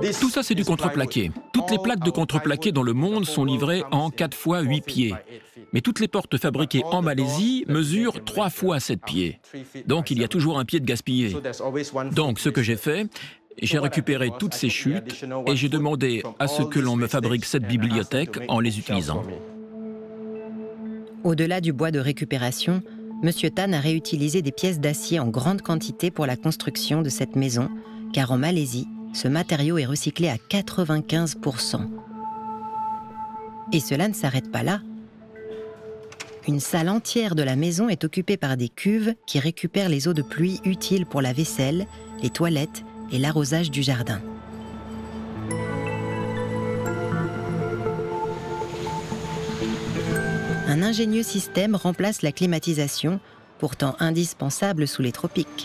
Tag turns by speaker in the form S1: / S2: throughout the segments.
S1: Tout ça, c'est du contreplaqué. Toutes les plaques de contreplaqué dans le monde sont livrées en 4 fois 8 pieds. Mais toutes les portes fabriquées en Malaisie mesurent 3 fois 7 pieds. Donc, il y a toujours un pied de gaspillé. Donc, ce que j'ai fait, j'ai récupéré toutes ces chutes et j'ai demandé à ce que l'on me fabrique cette bibliothèque en les utilisant.
S2: Au-delà du bois de récupération, M. Tan a réutilisé des pièces d'acier en grande quantité pour la construction de cette maison, car en Malaisie, ce matériau est recyclé à 95%. Et cela ne s'arrête pas là. Une salle entière de la maison est occupée par des cuves qui récupèrent les eaux de pluie utiles pour la vaisselle, les toilettes et l'arrosage du jardin. Un ingénieux système remplace la climatisation, pourtant indispensable sous les tropiques.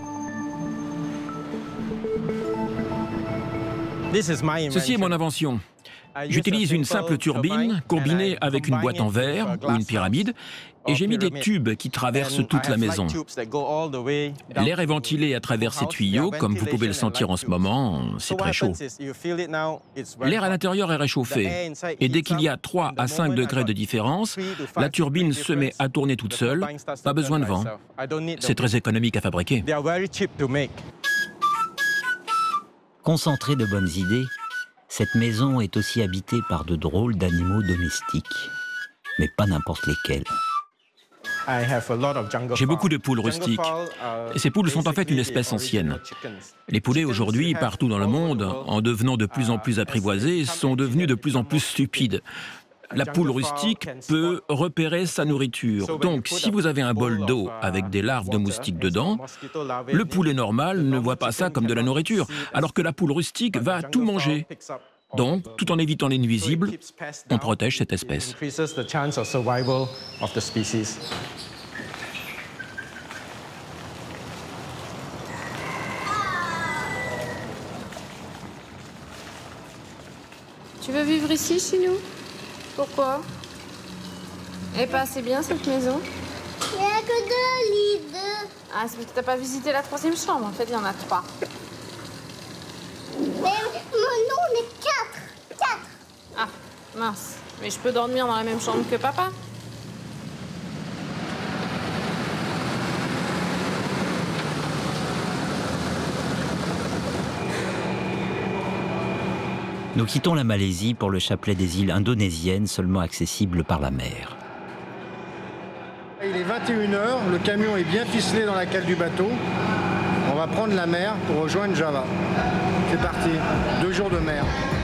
S1: Ceci est mon invention. J'utilise une simple turbine combinée avec une boîte en verre ou une pyramide et j'ai mis des tubes qui traversent toute la maison. L'air est ventilé à travers ces tuyaux, comme vous pouvez le sentir en ce moment, c'est très chaud. L'air à l'intérieur est réchauffé et dès qu'il y a 3 à 5 degrés de différence, la turbine se met à tourner toute seule, pas besoin de vent. C'est très économique à fabriquer.
S3: Concentrée de bonnes idées, cette maison est aussi habitée par de drôles d'animaux domestiques, mais pas n'importe lesquels.
S1: J'ai beaucoup de poules rustiques. Et ces poules sont en fait une espèce ancienne. Les poulets aujourd'hui, partout dans le monde, en devenant de plus en plus apprivoisés, sont devenus de plus en plus stupides. La poule rustique peut repérer sa nourriture. Donc, si vous avez un bol d'eau avec des larves de moustiques dedans, le poulet normal ne voit pas ça comme de la nourriture, alors que la poule rustique va tout manger. Donc, tout en évitant les nuisibles, on protège cette espèce.
S4: Tu veux vivre ici, chez nous? Pourquoi? Elle est pas assez bien, cette maison?
S5: Il n'y a que 2 lits.
S4: Ah, c'est parce que t'as pas visité la 3e chambre. En fait, il y en a 3.
S5: Mais nous, on est 4.
S4: Ah, mince. Mais je peux dormir dans la même chambre que papa?
S3: Nous quittons la Malaisie pour le chapelet des îles indonésiennes seulement accessible par la mer.
S6: Il est 21h, le camion est bien ficelé dans la cale du bateau. On va prendre la mer pour rejoindre Java. C'est parti, 2 jours de mer.